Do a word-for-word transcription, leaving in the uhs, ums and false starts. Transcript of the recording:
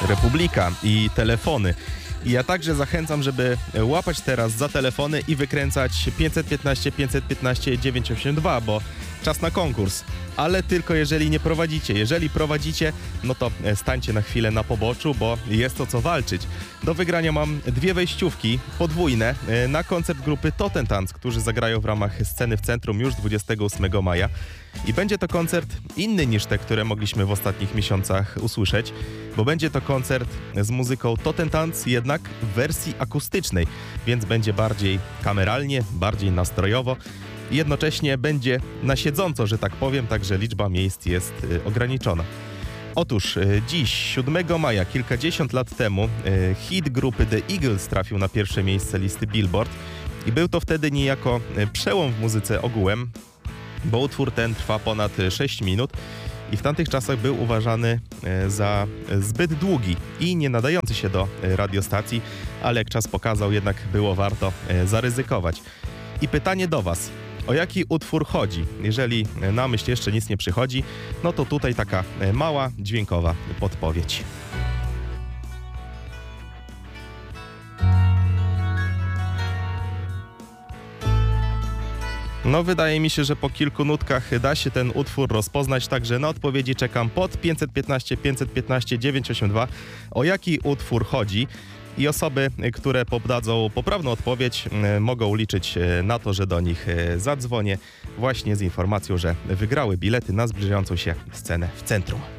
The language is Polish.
Republika i telefony. I ja także zachęcam, żeby łapać teraz za telefony i wykręcać pięćset piętnaście pięćset piętnaście dziewięćset osiemdziesiąt dwa, bo czas na konkurs. Ale tylko jeżeli nie prowadzicie. Jeżeli prowadzicie, no to stańcie na chwilę na poboczu, bo jest o co walczyć. Do wygrania mam dwie wejściówki podwójne na koncert grupy Totentanz, którzy zagrają w ramach Sceny w Centrum już dwudziestego ósmego maja. I będzie to koncert inny niż te, które mogliśmy w ostatnich miesiącach usłyszeć, bo będzie to koncert z muzyką Totentanz, jednak w wersji akustycznej, więc będzie bardziej kameralnie, bardziej nastrojowo. I jednocześnie będzie na siedząco, że tak powiem, także liczba miejsc jest y, ograniczona. Otóż y, dziś, siódmego maja, kilkadziesiąt lat temu, y, hit grupy The Eagles trafił na pierwsze miejsce listy Billboard i był to wtedy niejako y, przełom w muzyce ogółem, bo utwór ten trwa ponad sześć minut i w tamtych czasach był uważany y, za zbyt długi i nie nadający się do y, radiostacji, ale jak czas pokazał, jednak było warto y, zaryzykować. I pytanie do Was. O jaki utwór chodzi? Jeżeli na myśl jeszcze nic nie przychodzi, no to tutaj taka mała, dźwiękowa podpowiedź. No wydaje mi się, że po kilku nutkach da się ten utwór rozpoznać, także na odpowiedzi czekam pod pięćset piętnaście pięćset piętnaście dziewięćset osiemdziesiąt dwa. O jaki utwór chodzi? I osoby, które podadzą poprawną odpowiedź, mogą liczyć na to, że do nich zadzwonię właśnie z informacją, że wygrały bilety na zbliżającą się scenę w centrum.